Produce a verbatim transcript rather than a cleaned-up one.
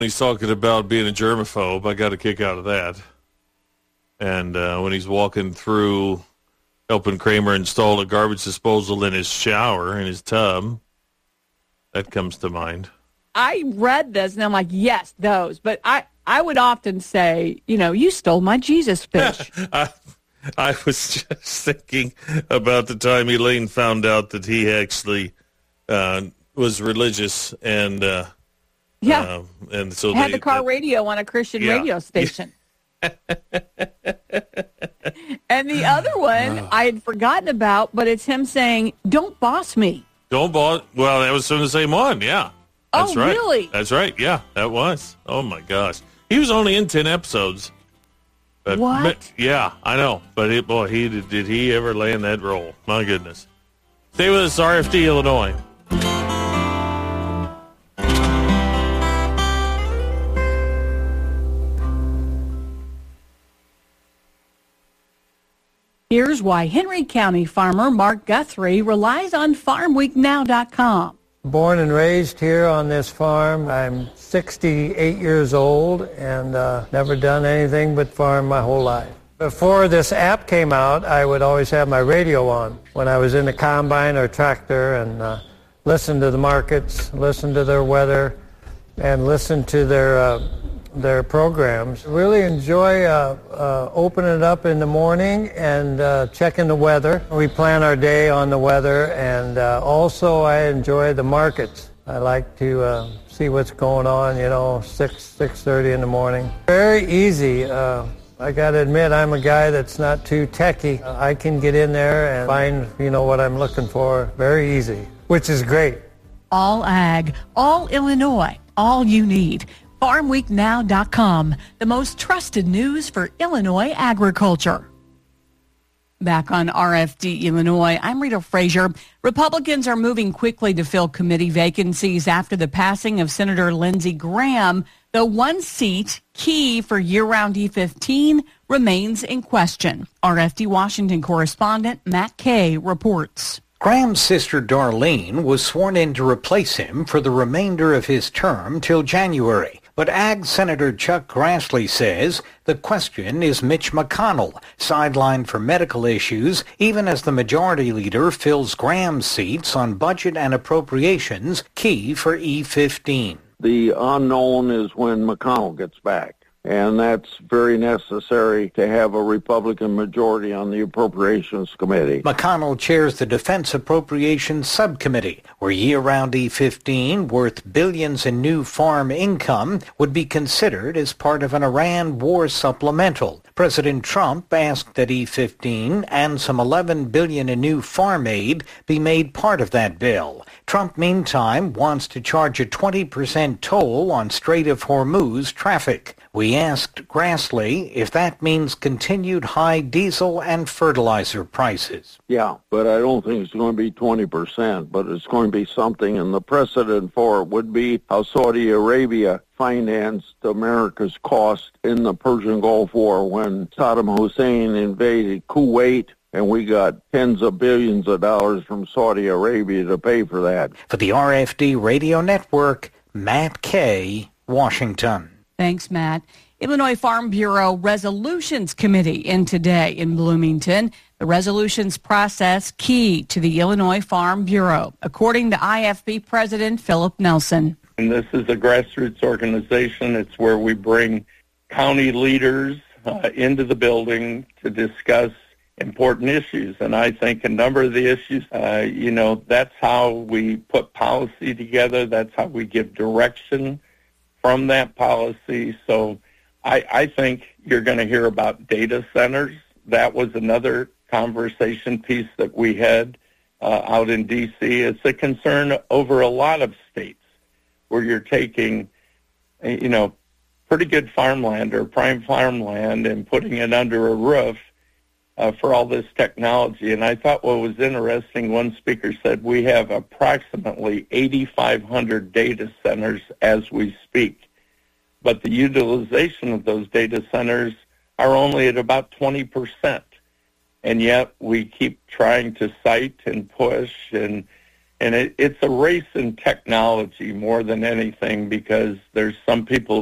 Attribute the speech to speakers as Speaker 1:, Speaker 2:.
Speaker 1: He's talking about being a germaphobe. I got a kick out of that. And uh, when he's walking through helping Kramer install a garbage disposal in his shower, in his tub, that comes to mind.
Speaker 2: I read this, and I'm like, yes, those. But I, I would often say, you know, you stole my Jesus fish.
Speaker 1: I, I was just thinking about the time Elaine found out that he actually uh, was religious and... Uh,
Speaker 2: Yeah,
Speaker 1: um, and so
Speaker 2: had
Speaker 1: they,
Speaker 2: the car
Speaker 1: that,
Speaker 2: radio on a Christian
Speaker 1: yeah.
Speaker 2: radio station. And the other one
Speaker 1: Oh.
Speaker 2: I had forgotten about, but it's him saying, "Don't boss me."
Speaker 1: Don't boss. Well, that was from the same one. Yeah, that's
Speaker 2: Oh,
Speaker 1: right.
Speaker 2: really?
Speaker 1: That's right. Yeah, that was. Oh my gosh, he was only in ten episodes. But,
Speaker 2: What?
Speaker 1: but- yeah, I know. But it, boy, he did, did he ever land that role? My goodness. Stay with us, R F D Illinois.
Speaker 2: Here's why Henry County farmer Mark Guthrie relies on farm week now dot com.
Speaker 3: Born and raised here on this farm. I'm sixty-eight years old and uh, never done anything but farm my whole life. Before this app came out, I would always have my radio on when I was in the combine or tractor and uh, listen to the markets, listen to their weather, and listen to their uh, their programs. Really enjoy uh, uh, opening it up in the morning and uh, checking the weather. We plan our day on the weather, and uh, also I enjoy the markets. I like to uh, see what's going on, you know, six, six thirty in the morning. Very easy. Uh, I got to admit, I'm a guy that's not too techy. I can get in there and find, you know, what I'm looking for very easy, which is great.
Speaker 2: All ag, all Illinois, all you need. farm week now dot com, the most trusted news for Illinois agriculture. Back on R F D Illinois, I'm Rita Frazier. Republicans are moving quickly to fill committee vacancies after the passing of Senator Lindsey Graham. The one seat, key for year-round E fifteen, remains in question. R F D Washington correspondent Matt Kay reports.
Speaker 4: Graham's sister Darlene was sworn in to replace him for the remainder of his term till January. But Ag Senator Chuck Grassley says the question is Mitch McConnell, sidelined for medical issues, even as the majority leader fills Graham's seats on budget and appropriations, key for E fifteen.
Speaker 5: The unknown is when McConnell gets back. And that's very necessary to have a Republican majority on the Appropriations Committee.
Speaker 4: McConnell chairs the Defense Appropriations Subcommittee, where year-round E fifteen, worth billions in new farm income, would be considered as part of an Iran war supplemental. President Trump asked that E fifteen and some eleven billion dollars in new farm aid be made part of that bill. Trump, meantime, wants to charge a twenty percent toll on Strait of Hormuz traffic. We asked Grassley if that means continued high diesel and fertilizer prices.
Speaker 5: Yeah, but I don't think it's going to be twenty percent, but it's going to be something, and the precedent for it would be how Saudi Arabia financed America's cost in the Persian Gulf War when Saddam Hussein invaded Kuwait, and we got tens of billions of dollars from Saudi Arabia to pay for that.
Speaker 4: For the R F D Radio Network, Matt Kay, Washington.
Speaker 2: Thanks, Matt. Illinois Farm Bureau Resolutions Committee in today in Bloomington. The resolutions process key to the Illinois Farm Bureau, according to I F B President Philip Nelson.
Speaker 6: And this is a grassroots organization. It's where we bring county leaders uh, into the building to discuss important issues. And I think a number of the issues, uh, you know, that's how we put policy together. That's how we give direction from that policy. So I, I think you're going to hear about data centers. That was another conversation piece that we had uh, out in D C. It's a concern over a lot of states where you're taking, you know, pretty good farmland or prime farmland and putting it under a roof uh, for all this technology. And I thought what was interesting, one speaker said we have approximately eighty-five hundred data centers as we speak, but the utilization of those data centers are only at about twenty percent. And yet we keep trying to cite and push and And it, it's a race in technology more than anything, because there's some people